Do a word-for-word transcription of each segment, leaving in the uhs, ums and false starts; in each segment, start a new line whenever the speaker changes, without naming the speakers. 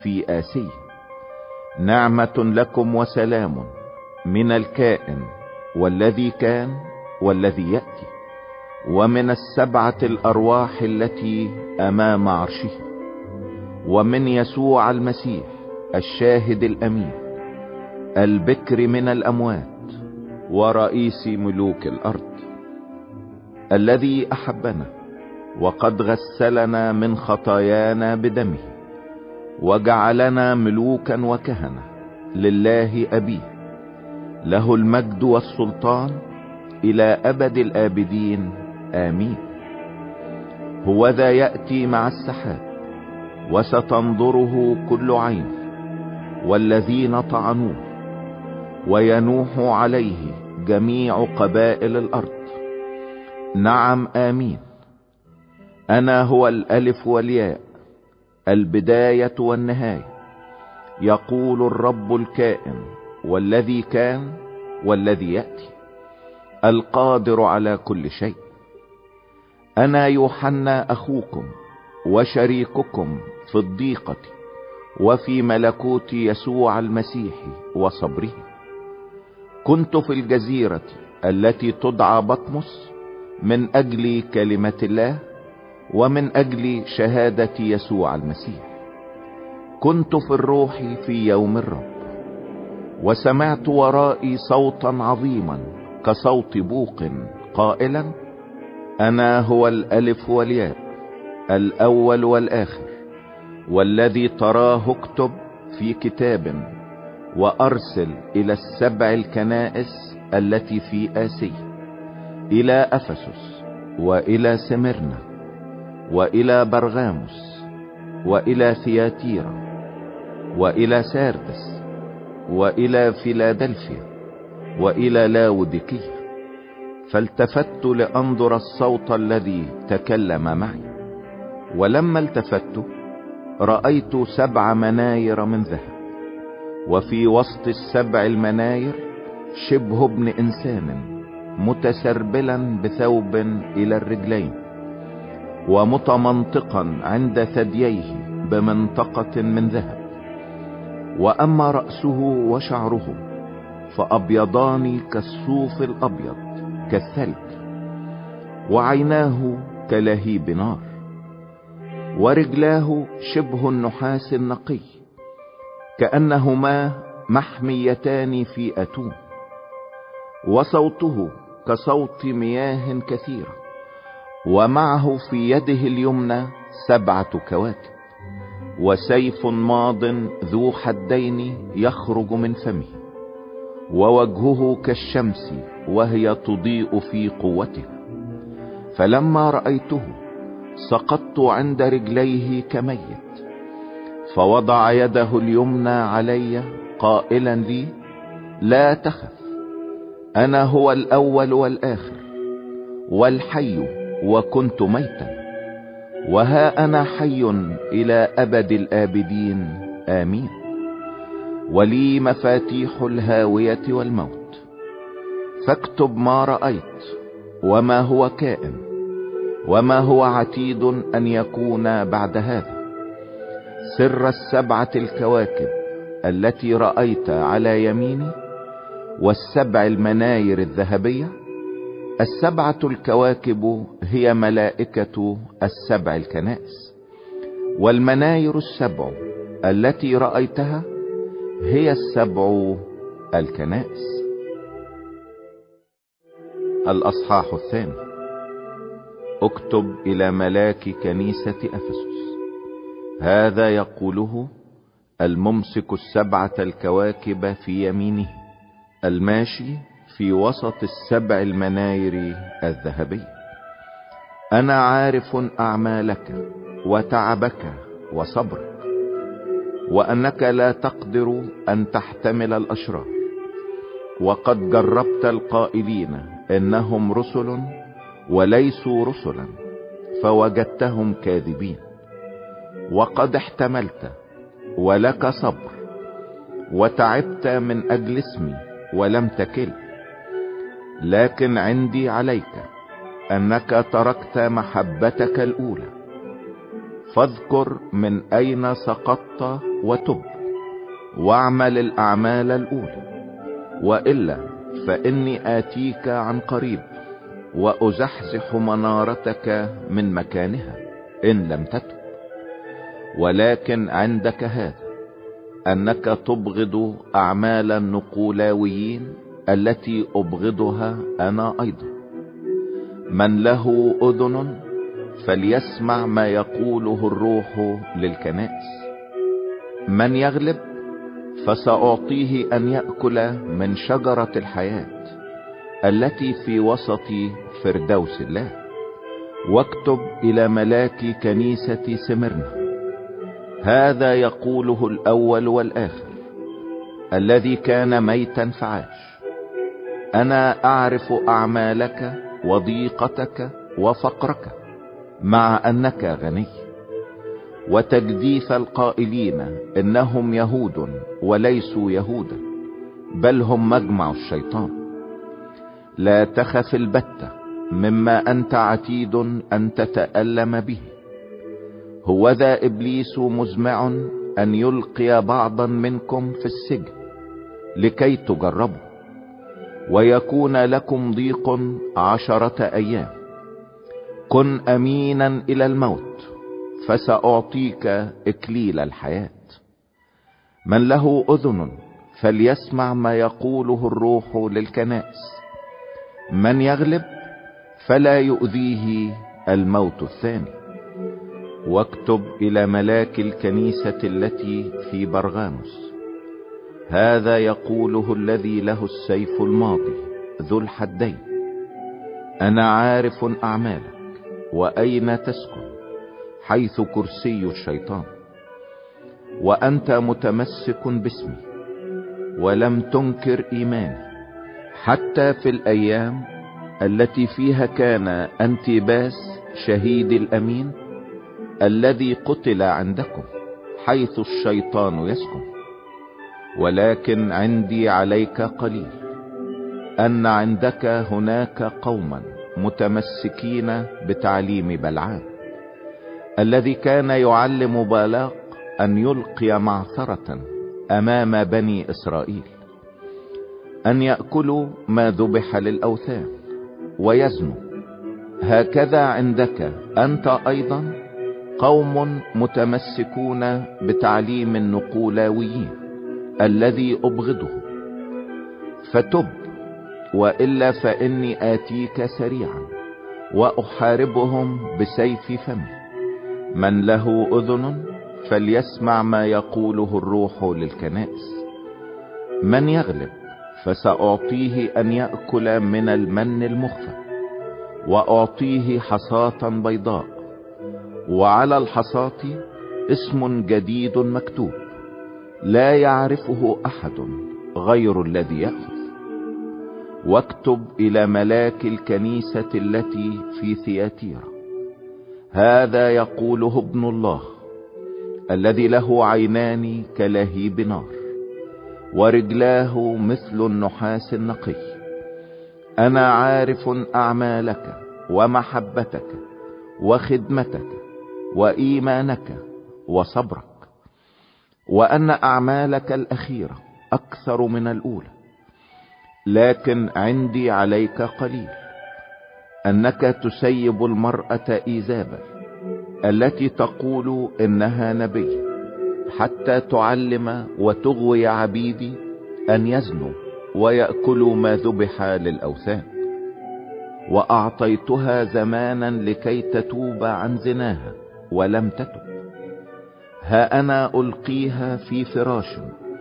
في آسيا. نعمة لكم وسلام من الكائن والذي كان والذي يأتي، ومن السبعة الأرواح التي أمام عرشه، ومن يسوع المسيح الشاهد الأمين، البكر من الأموات ورئيس ملوك الأرض، الذي أحبنا وقد غسلنا من خطايانا بدمه، وجعلنا ملوكا وكهنة لله أبيه، له المجد والسلطان إلى أبد الآبدين آمين. هو ذا يأتي مع السحاب، وستنظره كل عين، والذين طعنوه، وينوح عليه جميع قبائل الأرض. نعم آمين. أنا هو الألف والياء، البداية والنهاية، يقول الرب الكائن والذي كان والذي يأتي، القادر على كل شيء. أنا يوحنا أخوكم وشريككم في الضيقة وفي ملكوت يسوع المسيح وصبره. كنت في الجزيرة التي تدعى بطمس من أجل كلمة الله ومن أجل شهادة يسوع المسيح. كنت في الروح في يوم الرب، وسمعت ورائي صوتا عظيما كصوت بوق قائلا: أنا هو الألف والياء، الأول والآخر، والذي تراه اكتب في كتاب وأرسل إلى السبع الكنائس التي في آسيا، إلى أفسس وإلى سمرنا وإلى برغاموس وإلى ثياتيرا وإلى ساردس وإلى فيلادلفيا وإلى لاوديكية. فالتفت لأنظر الصوت الذي تكلم معي، ولما التفت رأيت سبع مناير من ذهب، وفي وسط السبع المناير شبه ابن إنسان متسربلا بثوب إلى الرجلين، ومتمنطقا عند ثدييه بمنطقة من ذهب. وأما رأسه وشعره فأبيضان كالصوف الأبيض كالثلج، وعيناه كلهيب نار، ورجلاه شبه النحاس النقي كأنهما محميتان في أتون، وصوته كصوت مياه كثيرة، ومعه في يده اليمنى سبعة كواكب، وسيف ماض ذو حدين يخرج من فمه، ووجهه كالشمس وهي تضيء في قوتها. فلما رأيته سقطت عند رجليه كميت، فوضع يده اليمنى علي قائلا لي: لا تخف، أنا هو الأول والآخر والحي، وكنت ميتا وها أنا حي إلى أبد الآبدين آمين. ولي مفاتيح الهاوية والموت، فاكتب ما رأيت وما هو كائن وما هو عتيد أن يكون بعد هذا. سر السبعة الكواكب التي رأيت على يميني، والسبع المناير الذهبية. السبعة الكواكب هي ملائكة السبع الكنائس، والمناير السبع التي رأيتها هي السبع الكنائس. الأصحاح الثاني. اكتب إلى ملاك كنيسة أفسس: هذا يقوله الممسك السبعة الكواكب في يمينه، الماشي في وسط السبع المناير الذهبية: أنا عارف أعمالك وتعبك وصبرك، وأنك لا تقدر أن تحتمل الأشرار، وقد جربت القائلين إنهم رسل وليسوا رسلا، فوجدتهم كاذبين. وقد احتملت ولك صبر، وتعبت من أجل اسمي ولم تكل. لكن عندي عليك أنك تركت محبتك الأولى. فاذكر من اين سقطت وتب، واعمل الاعمال الاولى، والا فاني اتيك عن قريب وازحزح منارتك من مكانها ان لم تتب. ولكن عندك هذا، انك تبغض اعمال النقولاويين التي ابغضها انا ايضا. من له اذن فليسمع ما يقوله الروح للكنائس. من يغلب فسأعطيه ان يأكل من شجرة الحياة التي في وسط فردوس الله. واكتب الى ملاك كنيسة سمرنا: هذا يقوله الاول والاخر، الذي كان ميتا فعاش: انا اعرف اعمالك وضيقتك وفقرك، مع انك غني، وتجديف القائلين انهم يهود وليسوا يهودا، بل هم مجمع الشيطان. لا تخف البتة مما انت عتيد ان تتألم به. هوذا ابليس مزمع ان يلقي بعضا منكم في السجن لكي تجربوا، ويكون لكم ضيق عشرة ايام. كن امينا الى الموت، فسأعطيك اكليل الحياة. من له اذن فليسمع ما يقوله الروح للكنائس. من يغلب فلا يؤذيه الموت الثاني. واكتب الى ملاك الكنيسة التي في برغاموس: هذا يقوله الذي له السيف الماضي ذو الحدين: انا عارف اعمالك واين تسكن، حيث كرسي الشيطان، وانت متمسك باسمي ولم تنكر ايماني، حتى في الايام التي فيها كان انتباس شهيد الامين الذي قتل عندكم، حيث الشيطان يسكن. ولكن عندي عليك قليل، ان عندك هناك قوما متمسكين بتعليم بلعام، الذي كان يعلم بالاق ان يلقي معثرة امام بني اسرائيل، ان يأكلوا ما ذبح للاوثان ويزنوا. هكذا عندك انت ايضا قوم متمسكون بتعليم النقولاويين الذي ابغضه. فتب، والا فاني اتيك سريعا واحاربهم بسيف فمي. من له اذن فليسمع ما يقوله الروح للكنائس. من يغلب فسأعطيه ان يأكل من المن المخفى، واعطيه حصاة بيضاء، وعلى الحصاة اسم جديد مكتوب لا يعرفه احد غير الذي يأخذ. واكتب الى ملاك الكنيسة التي في ثياتيرا: هذا يقوله ابن الله، الذي له عينان كلهيب نار، ورجلاه مثل النحاس النقي: انا عارف اعمالك ومحبتك وخدمتك وايمانك وصبرك، وان اعمالك الاخيرة اكثر من الاولى. لكن عندي عليك قليل، انك تسيب المرأة ايزابل التي تقول انها نبي، حتى تعلم وتغوي عبيدي ان يزنوا ويأكلوا ما ذبح للاوثان. واعطيتها زمانا لكي تتوب عن زناها ولم تتب. ها انا القيها في فراش،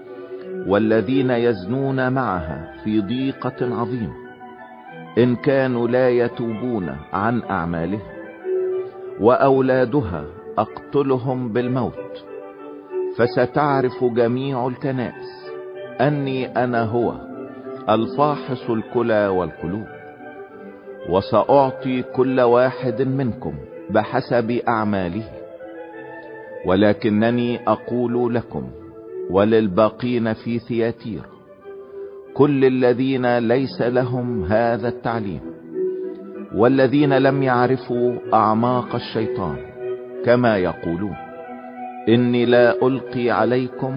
والذين يزنون معها في ضيقة عظيمة، ان كانوا لا يتوبون عن اعمالهم. واولادها اقتلهم بالموت. فستعرف جميع الكنائس اني انا هو الفاحص الكلى والقلوب. وسأعطي كل واحد منكم بحسب اعماله. ولكنني اقول لكم وللباقين في ثياتير: كل الذين ليس لهم هذا التعليم، والذين لم يعرفوا اعماق الشيطان، كما يقولون. إني لا ألقي عليكم